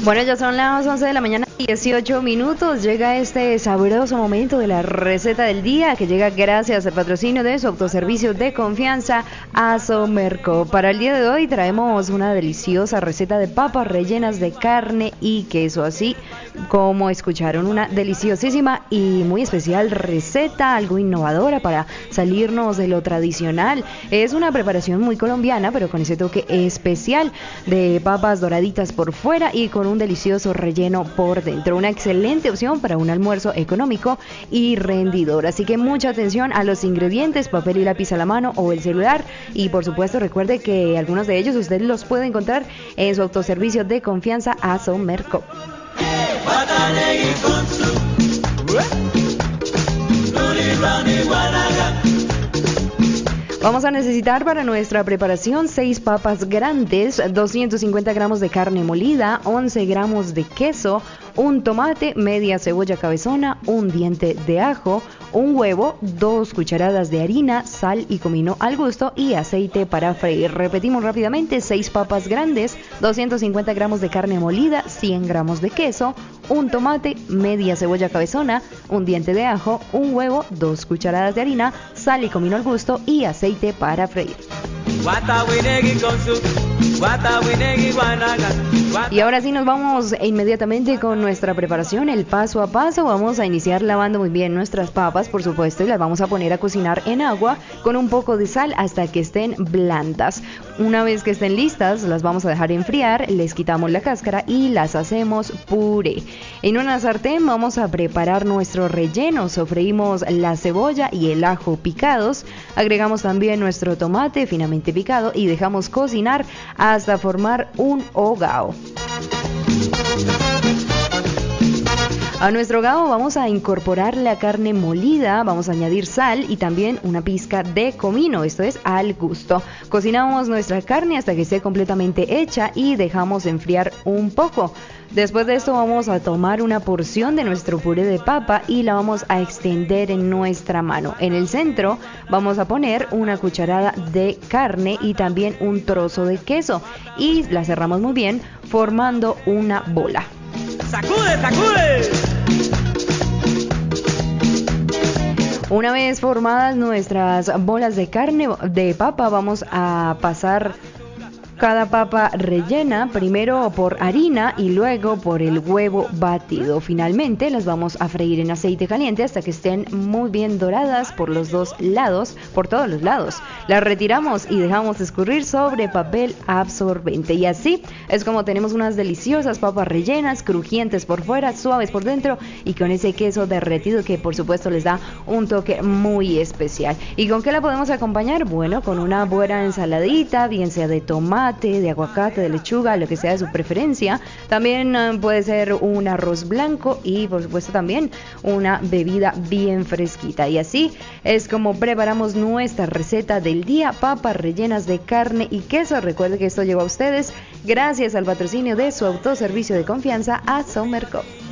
Bueno, ya son las 11 de la mañana, 18 minutos. Llega este sabroso momento de la receta del día, que llega gracias al patrocinio de su autoservicio de confianza, Asomerco. Para el día de hoy traemos una deliciosa receta de papas rellenas de carne y queso. Así como escucharon, una deliciosísima y muy especial receta, algo innovadora para salirnos de lo tradicional. Es una preparación muy colombiana, pero con ese toque especial de papas doraditas por fuera y con un delicioso relleno por dentro. Una excelente opción para un almuerzo económico y rendidor. Así que mucha atención a los ingredientes, papel y lápiz a la mano o el celular. Y por supuesto recuerde que algunos de ellos usted los puede encontrar en su autoservicio de confianza, Asomerco. Vamos a necesitar para nuestra preparación 6 papas grandes, 250 gramos de carne molida, 11 gramos de queso, un tomate, media cebolla cabezona, un diente de ajo, un huevo, 2 cucharadas de harina, sal y comino al gusto y aceite para freír. Repetimos rápidamente: 6 papas grandes, 250 gramos de carne molida, 100 gramos de queso, un tomate, media cebolla cabezona, un diente de ajo, un huevo, 2 cucharadas de harina, sal y comino al gusto y aceite para freír. Y ahora sí nos vamos inmediatamente con nuestra preparación, el paso a paso. Vamos a iniciar lavando muy bien nuestras papas, por supuesto, y las vamos a poner a cocinar en agua con un poco de sal hasta que estén blandas. Una vez que estén listas, las vamos a dejar enfriar, les quitamos la cáscara y las hacemos puré. En una sartén vamos a preparar nuestro relleno. Sofreímos la cebolla y el ajo picados, agregamos también nuestro tomate finamente picado y dejamos cocinar hasta formar un hogao. A nuestro hogao vamos a incorporar la carne molida, vamos a añadir sal y también una pizca de comino, esto es al gusto. Cocinamos nuestra carne hasta que esté completamente hecha y dejamos enfriar un poco. Después de esto vamos a tomar una porción de nuestro puré de papa y la vamos a extender en nuestra mano. En el centro vamos a poner una cucharada de carne y también un trozo de queso y la cerramos muy bien formando una bola. ¡Sacude, sacude! Una vez formadas nuestras bolas de carne de papa, vamos a pasar cada papa rellena primero por harina y luego por el huevo batido. Finalmente las vamos a freír en aceite caliente hasta que estén muy bien doradas por los dos lados, por todos los lados. Las retiramos y dejamos escurrir sobre papel absorbente. Y así es como tenemos unas deliciosas papas rellenas, crujientes por fuera, suaves por dentro y con ese queso derretido que por supuesto les da un toque muy especial. ¿Y con qué la podemos acompañar? Bueno, con una buena ensaladita, bien sea de tomate, de aguacate, de lechuga, lo que sea de su preferencia. También puede ser un arroz blanco y por supuesto también una bebida bien fresquita. Y así es como preparamos nuestra receta del día, papas rellenas de carne y queso. Recuerde que esto llegó a ustedes gracias al patrocinio de su autoservicio de confianza, Asomerco.